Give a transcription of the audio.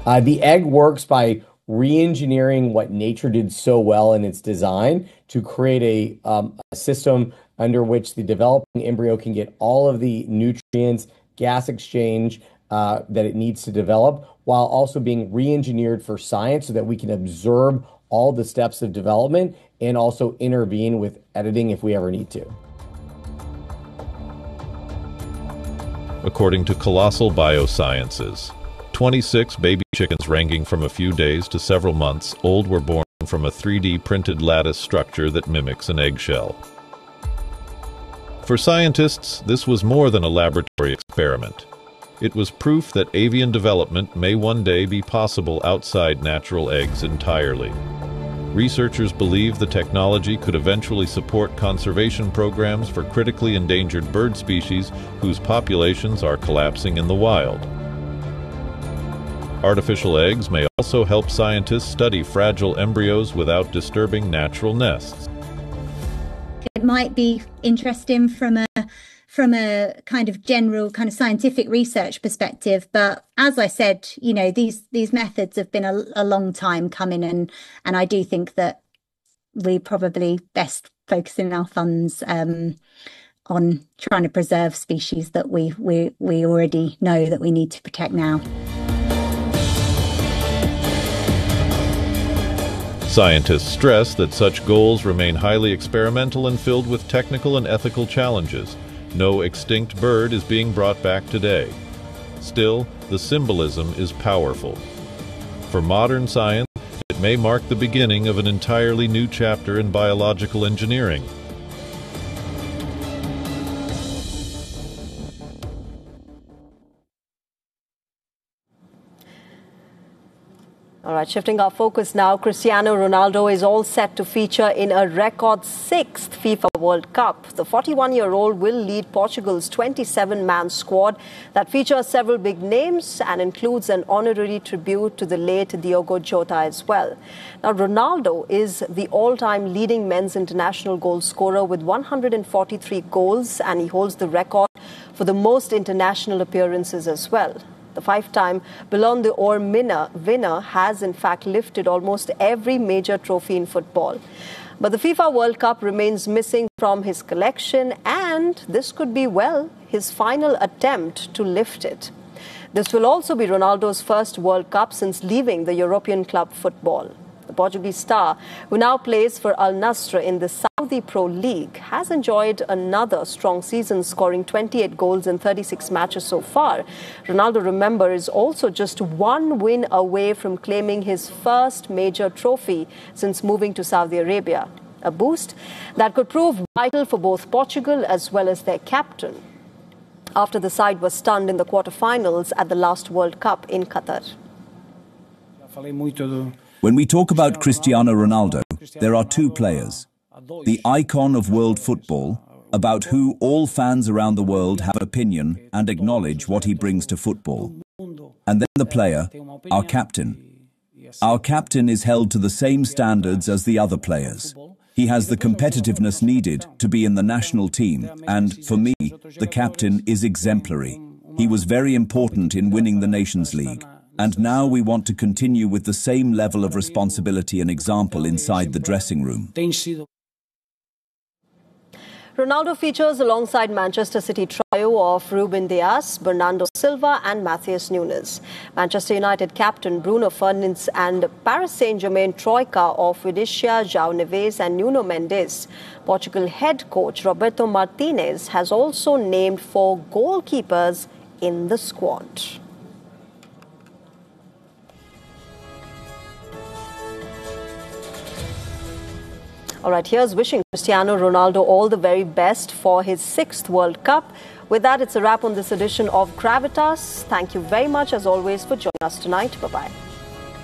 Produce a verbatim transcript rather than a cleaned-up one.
Uh, the egg works by re-engineering what nature did so well in its design to create a, um, a system under which the developing embryo can get all of the nutrients, gas exchange uh, that it needs to develop, while also being re-engineered for science so that we can observe all the steps of development and also intervene with editing if we ever need to. According to Colossal Biosciences, twenty-six baby chickens ranging from a few days to several months old were born from a three D printed lattice structure that mimics an eggshell. For scientists, this was more than a laboratory experiment. It was proof that avian development may one day be possible outside natural eggs entirely. Researchers believe the technology could eventually support conservation programs for critically endangered bird species whose populations are collapsing in the wild. Artificial eggs may also help scientists study fragile embryos without disturbing natural nests. It might be interesting from a from a kind of general kind of scientific research perspective, but as I said, you know, these these methods have been a, a long time coming, and and I do think that we probably best focusing our funds um, on trying to preserve species that we we we already know that we need to protect now. Scientists stress that such goals remain highly experimental and filled with technical and ethical challenges. No extinct bird is being brought back today. Still, the symbolism is powerful. For modern science, it may mark the beginning of an entirely new chapter in biological engineering. All right, shifting our focus now, Cristiano Ronaldo is all set to feature in a record sixth FIFA World Cup. The forty-one-year-old will lead Portugal's twenty-seven man squad that features several big names and includes an honorary tribute to the late Diogo Jota as well. Now, Ronaldo is the all-time leading men's international goal scorer with one hundred forty-three goals, and he holds the record for the most international appearances as well. The five-time Ballon d'Or winner has in fact lifted almost every major trophy in football. But the FIFA World Cup remains missing from his collection, and this could be, well, his final attempt to lift it. This will also be Ronaldo's first World Cup since leaving the European club football. The Portuguese star, who now plays for Al Nassr in the Saudi Pro League, has enjoyed another strong season, scoring twenty-eight goals in thirty-six matches so far. Ronaldo, remember, is also just one win away from claiming his first major trophy since moving to Saudi Arabia. A boost that could prove vital for both Portugal as well as their captain, after the side was stunned in the quarterfinals at the last World Cup in Qatar. When we talk about Cristiano Ronaldo, there are two players. The icon of world football, about who all fans around the world have an opinion and acknowledge what he brings to football. And then the player, our captain. Our captain is held to the same standards as the other players. He has the competitiveness needed to be in the national team, and for me, the captain is exemplary. He was very important in winning the Nations League. And now we want to continue with the same level of responsibility and example inside the dressing room. Ronaldo features alongside Manchester City trio of Ruben Dias, Bernardo Silva and Matheus Nunes. Manchester United captain Bruno Fernandes and Paris Saint-Germain troika of Vinicius, João Neves and Nuno Mendes. Portugal head coach Roberto Martinez has also named four goalkeepers in the squad. All right, here's wishing Cristiano Ronaldo all the very best for his sixth World Cup. With that, it's a wrap on this edition of Gravitas. Thank you very much, as always, for joining us tonight. Bye-bye.